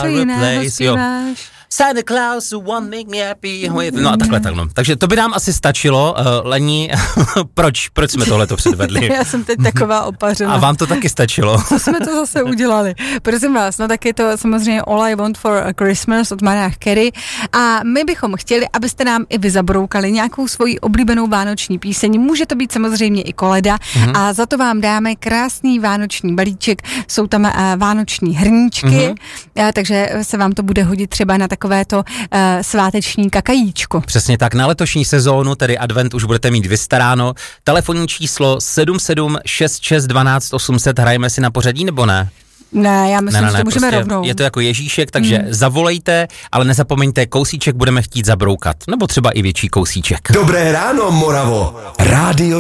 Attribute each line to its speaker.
Speaker 1: něco jiného zpíváš.
Speaker 2: Santa Claus won't make me happy. No a takhle. Takže to by nám asi stačilo. Lení, proč jsme tohleto předvedli?
Speaker 1: Já jsem teď taková opařená.
Speaker 2: A vám to taky stačilo?
Speaker 1: Co jsme to zase udělali? Prosím vás, no tak je to samozřejmě All I Want for Christmas od Mariah Carey a my bychom chtěli, abyste nám i vy zabroukali nějakou svoji oblíbenou vánoční píseň. Může to být samozřejmě i koleda a za to vám dáme krásný vánoční balíček. Jsou tam vánoční hrníčky, takže se vám to bude hodit třeba na takovéto sváteční kakajíčko.
Speaker 2: Přesně tak, na letošní sezónu, tedy advent, už budete mít vystaráno. Telefonní číslo 77 66 12 800, hrajeme si na pořadí nebo ne?
Speaker 1: Ne, já myslím, že to můžeme
Speaker 2: prostě
Speaker 1: rovnou.
Speaker 2: Je to jako Ježíšek, takže zavolejte, ale nezapomeňte, kousíček budeme chtít zabroukat, nebo třeba i větší kousíček.
Speaker 3: Dobré ráno, Moravo. Rádio